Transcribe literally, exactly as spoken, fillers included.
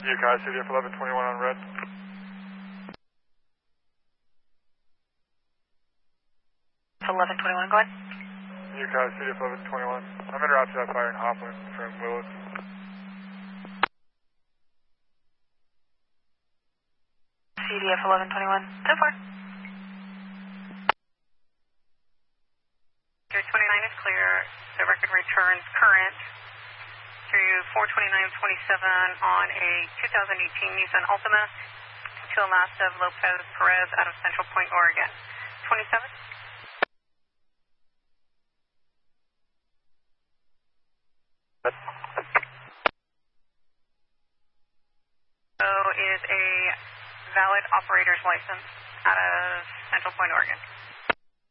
Ukai, C D F eleven twenty-one on red. eleven twenty-one, go ahead. Ukai, C D F eleven twenty-one. I'm in route to that fire in Hopland from Willis. C D F eleven twenty-one, so far. twenty-nine is clear. The record returns current through four twenty-nine twenty-seven on a two thousand eighteen Nissan Altima to Alasta of Lopez Perez out of Central Point, Oregon. twenty-seven. So is a valid operator's license out of Central Point, Oregon.